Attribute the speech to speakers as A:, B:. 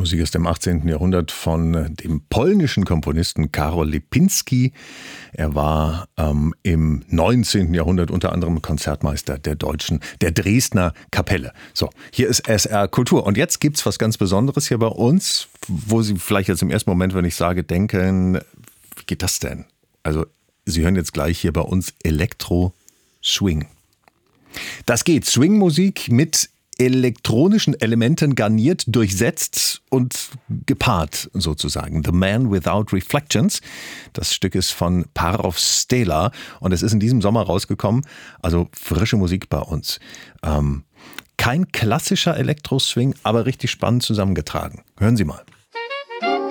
A: Musik ist im 18. Jahrhundert von dem polnischen Komponisten Karol Lipinski. Er war im 19. Jahrhundert unter anderem Konzertmeister der Dresdner Kapelle. So, hier ist SR Kultur. Und jetzt gibt's was ganz Besonderes hier bei uns, wo Sie vielleicht jetzt im ersten Moment, wenn ich sage, denken, wie geht das denn? Also, Sie hören jetzt gleich hier bei uns Elektro-Swing. Das geht. Swing-Musik mit elektronischen Elementen garniert, durchsetzt und gepaart sozusagen. The Man Without Reflections. Das Stück ist von Parov Stela und es ist in diesem Sommer rausgekommen. Also frische Musik bei uns. Kein klassischer Elektro-Swing, aber richtig spannend zusammengetragen. Hören Sie mal.